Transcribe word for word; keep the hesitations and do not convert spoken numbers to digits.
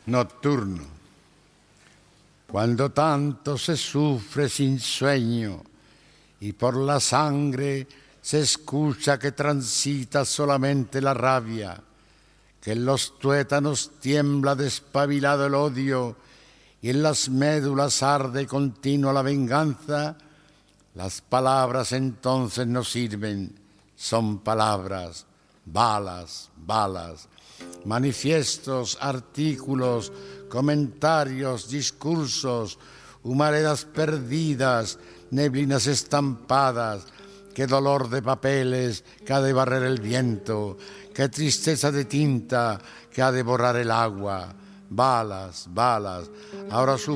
nocturno. Cuando tanto se sufre sin sueño y por la sangre se escucha que transita solamente la rabia, que en los tuétanos tiembla despabilado el odio y en las médulas arde continua la venganza, las palabras entonces no sirven, son palabras, balas, balas, manifiestos, artículos, comentarios, discursos, humaredas perdidas, neblinas estampadas, qué dolor de papeles que ha de barrer el viento, qué tristeza de tinta que ha de borrar el agua, balas, balas, ahora su